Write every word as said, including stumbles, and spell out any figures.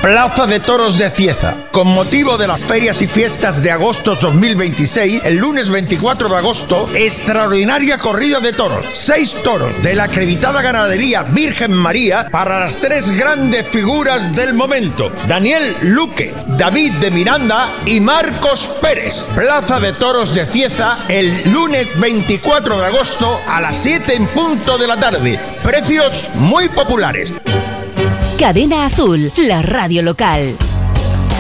Plaza de Toros de Cieza. Con motivo de las ferias y fiestas de agosto dos mil veintiséis, el lunes veinticuatro de agosto, extraordinaria corrida de toros. Seis toros de la acreditada ganadería Virgen María para las tres grandes figuras del momento: Daniel Luque, David de Miranda y Marcos Pérez. Plaza de Toros de Cieza, el lunes veinticuatro de agosto a las siete en punto de la tarde. Precios muy populares. Cadena Azul, la radio local.